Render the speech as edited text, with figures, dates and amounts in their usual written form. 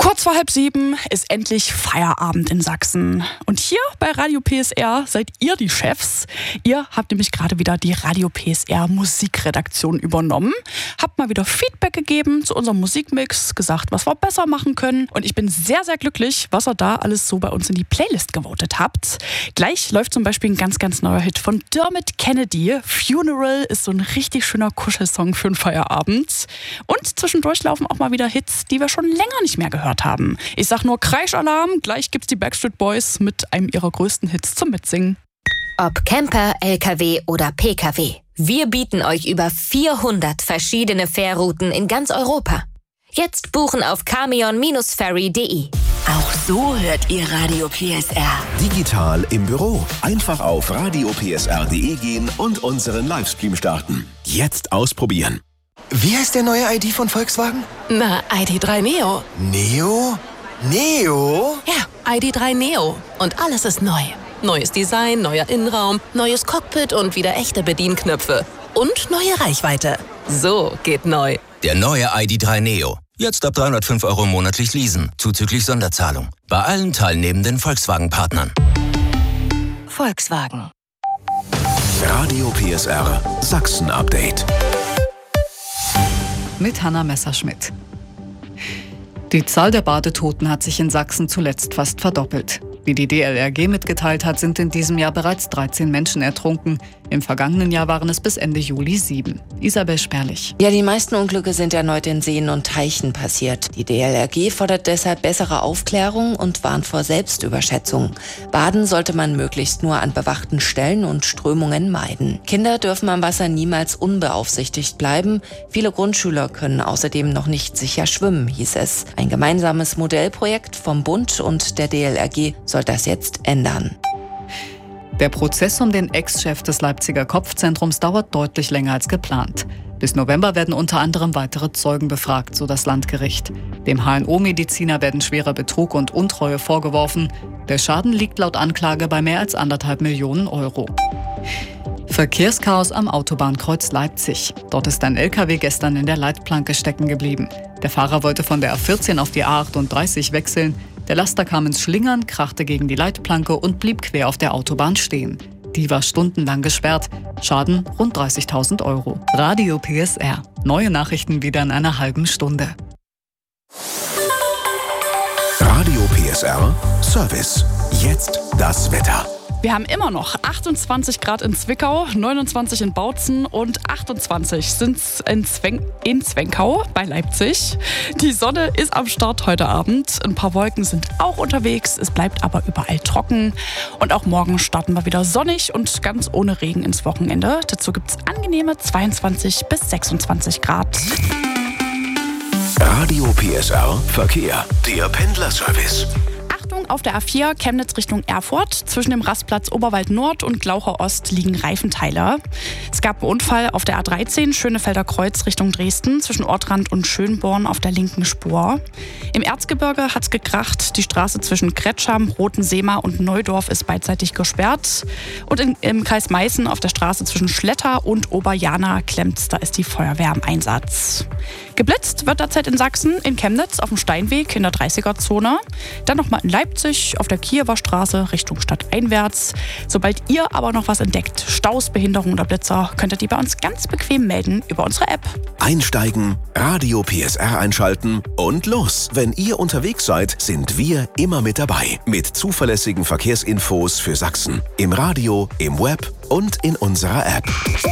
Kurz vor 6:30 ist endlich Feierabend in Sachsen. Und hier bei Radio PSR seid ihr die Chefs. Ihr habt nämlich gerade wieder die Radio PSR Musikredaktion übernommen. Habt mal wieder Feedback gegeben zu unserem Musikmix, gesagt, was wir besser machen können. Und ich bin sehr, sehr glücklich, was ihr da alles so bei uns in die Playlist gewotet habt. Gleich läuft zum Beispiel ein ganz, ganz neuer Hit von Dermot Kennedy. Funeral ist so ein richtig schöner Kuschelsong für einen Feierabend. Und zwischendurch laufen auch mal wieder Hits, die wir schon länger nicht mehr gehört haben. Ich sag nur Kreischalarm, gleich gibt's die Backstreet Boys mit einem ihrer größten Hits zum Mitsingen. Ob Camper, LKW oder PKW, wir bieten euch über 400 verschiedene Fährrouten in ganz Europa. Jetzt buchen auf camion-ferry.de. Auch so hört ihr Radio PSR. Digital im Büro. Einfach auf radiopsr.de gehen und unseren Livestream starten. Jetzt ausprobieren. Wie heißt der neue ID von Volkswagen? Na, ID.3 Neo. Neo? Neo? Ja, ID.3 Neo. Und alles ist neu. Neues Design, neuer Innenraum, neues Cockpit und wieder echte Bedienknöpfe. Und neue Reichweite. So geht neu. Der neue ID.3 Neo. Jetzt ab 305 € monatlich leasen, zuzüglich Sonderzahlung. Bei allen teilnehmenden Volkswagen-Partnern. Volkswagen. Radio PSR Sachsen-Update. Mit Hanna Messerschmidt. Die Zahl der Badetoten hat sich in Sachsen zuletzt fast verdoppelt. Wie die DLRG mitgeteilt hat, sind in diesem Jahr bereits 13 Menschen ertrunken. Im vergangenen Jahr waren es bis Ende Juli 7. Isabel Sperlich. Ja, die meisten Unglücke sind erneut in Seen und Teichen passiert. Die DLRG fordert deshalb bessere Aufklärung und warnt vor Selbstüberschätzung. Baden sollte man möglichst nur an bewachten Stellen und Strömungen meiden. Kinder dürfen am Wasser niemals unbeaufsichtigt bleiben. Viele Grundschüler können außerdem noch nicht sicher schwimmen, hieß es. Ein gemeinsames Modellprojekt vom Bund und der DLRG soll das jetzt ändern. Der Prozess um den Ex-Chef des Leipziger Kopfzentrums dauert deutlich länger als geplant. Bis November werden unter anderem weitere Zeugen befragt, so das Landgericht. Dem HNO-Mediziner werden schwerer Betrug und Untreue vorgeworfen. Der Schaden liegt laut Anklage bei mehr als 1,5 Millionen €. Verkehrschaos am Autobahnkreuz Leipzig. Dort ist ein LKW gestern in der Leitplanke stecken geblieben. Der Fahrer wollte von der A14 auf die A38 wechseln. Der Laster kam ins Schlingern, krachte gegen die Leitplanke und blieb quer auf der Autobahn stehen. Die war stundenlang gesperrt. Schaden rund 30.000 €. Radio PSR. Neue Nachrichten wieder in einer halben Stunde. Radio PSR Service. Jetzt das Wetter. Wir haben immer noch 28 Grad in Zwickau, 29 in Bautzen und 28 sind es in Zwenkau bei Leipzig. Die Sonne ist am Start heute Abend. Ein paar Wolken sind auch unterwegs. Es bleibt aber überall trocken. Und auch morgen starten wir wieder sonnig und ganz ohne Regen ins Wochenende. Dazu gibt es angenehme 22 bis 26 Grad. Radio PSR Verkehr. Der Pendlerservice. Auf der A4 Chemnitz Richtung Erfurt. Zwischen dem Rastplatz Oberwald Nord und Glaucher Ost liegen Reifenteile. Es gab einen Unfall auf der A13 Schönefelder Kreuz Richtung Dresden zwischen Ortrand und Schönborn auf der linken Spur. Im Erzgebirge hat es gekracht. Die Straße zwischen Kretscham, Rotenseemar und Neudorf ist beidseitig gesperrt. Und im Kreis Meißen auf der Straße zwischen Schletter und Oberjana klemmt's. Da ist die Feuerwehr im Einsatz. Geblitzt wird derzeit in Sachsen, in Chemnitz auf dem Steinweg in der 30er-Zone. Dann nochmal in Leipzig auf der Kiewer Straße Richtung Stadt einwärts. Sobald ihr aber noch was entdeckt, Staus, Behinderung oder Blitzer, könnt ihr die bei uns ganz bequem melden über unsere App. Einsteigen, Radio PSR einschalten und los. Wenn ihr unterwegs seid, sind wir immer mit dabei. Mit zuverlässigen Verkehrsinfos für Sachsen. Im Radio, im Web und in unserer App.